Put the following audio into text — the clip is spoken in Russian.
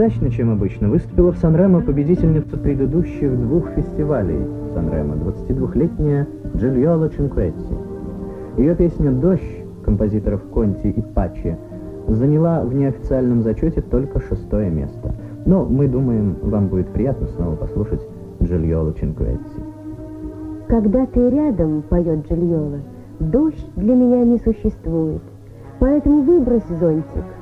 удачно, чем обычно, выступила в Сан-Ремо победительница предыдущих 2 фестивалей Сан-Ремо, 22-летняя Джульоло Чинкуэцци. Ее песня «Дождь» композиторов Конти и Паччи заняла в неофициальном зачете только 6-е место. Но мы думаем, вам будет приятно снова послушать Джульоло Чинкуэцци. Когда ты рядом, поет Джульоло, дождь для меня не существует. Поэтому выбрось зонтик.